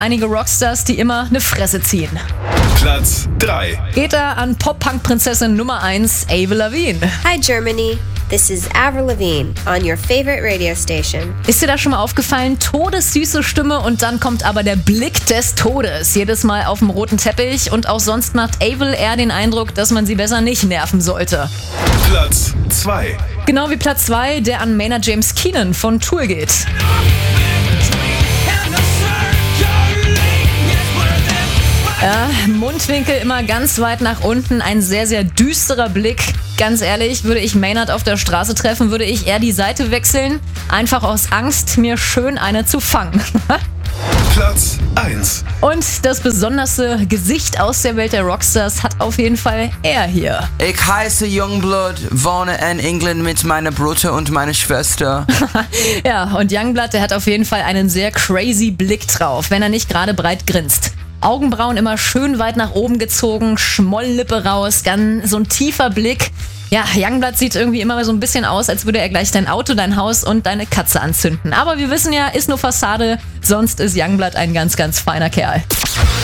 einige Rockstars, die immer eine Fresse ziehen. Platz 3. Geht da an Pop-Punk-Prinzessin Nummer 1, Avril Lavigne. Hi Germany, this is Avril Lavigne on your favorite radio station. Ist dir das schon mal aufgefallen? Todessüße Stimme und dann kommt aber der Blick des Todes. Jedes Mal auf dem roten Teppich und auch sonst macht Avril eher den Eindruck, dass man sie besser nicht nerven sollte. Platz 2. Genau wie Platz 2, der an Maynard James Keenan von Tool geht. Ja, Mundwinkel immer ganz weit nach unten, ein sehr, sehr düsterer Blick. Ganz ehrlich, würde ich Maynard auf der Straße treffen, würde ich eher die Seite wechseln. Einfach aus Angst, mir schön eine zu fangen. Platz 1. Und das besonderste Gesicht aus der Welt der Rockstars hat auf jeden Fall er hier. Ich heiße Youngblood, wohne in England mit meiner Bruder und meiner Schwester. Ja, und Youngblood, der hat auf jeden Fall einen sehr crazy Blick drauf, wenn er nicht gerade breit grinst. Augenbrauen immer schön weit nach oben gezogen, Schmolllippe raus, ganz so ein tiefer Blick. Ja, Youngblood sieht irgendwie immer so ein bisschen aus, als würde er gleich dein Auto, dein Haus und deine Katze anzünden. Aber wir wissen ja, ist nur Fassade, sonst ist Youngblood ein ganz, ganz feiner Kerl.